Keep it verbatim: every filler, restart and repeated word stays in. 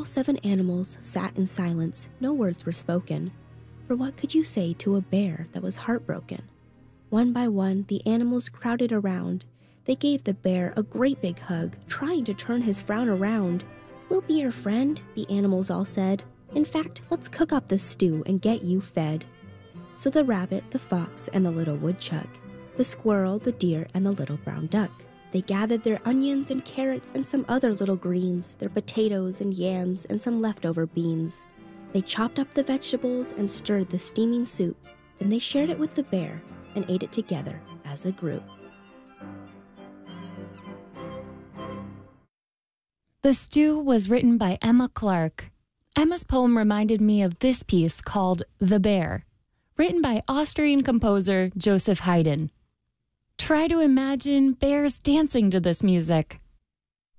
All seven animals sat in silence. No words were spoken. For what could you say to a bear that was heartbroken? One by one, the animals crowded around. They gave the bear a great big hug, trying to turn his frown around. "We'll be your friend," the animals all said. "In fact, let's cook up the stew and get you fed." So the rabbit, the fox, and the little woodchuck, the squirrel, the deer, and the little brown duck, they gathered their onions and carrots and some other little greens, their potatoes and yams and some leftover beans. They chopped up the vegetables and stirred the steaming soup. Then they shared it with the bear and ate it together as a group. The Stew was written by Emma Clark. Emma's poem reminded me of this piece called The Bear, written by Austrian composer Joseph Haydn. Try to imagine bears dancing to this music.